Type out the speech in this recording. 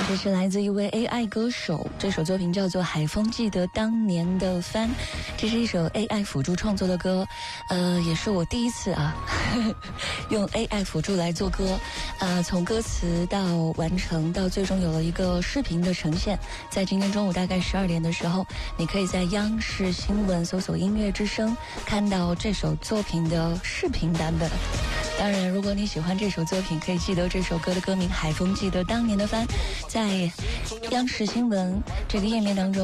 这是来自一位 AI 歌手，这首作品叫做《海风记得当年的帆》，这是一首 AI 辅助创作的歌，也是我第一次用 AI 辅助来做歌，从歌词到完成到最终有了一个视频的呈现。在今天中午大概12点的时候，你可以在央视新闻搜索音乐之声看到这首作品的视频版本。当然，如果你喜欢这首作品，可以记得这首歌的歌名《海风记得当年的帆》，在央视新闻这个页面当中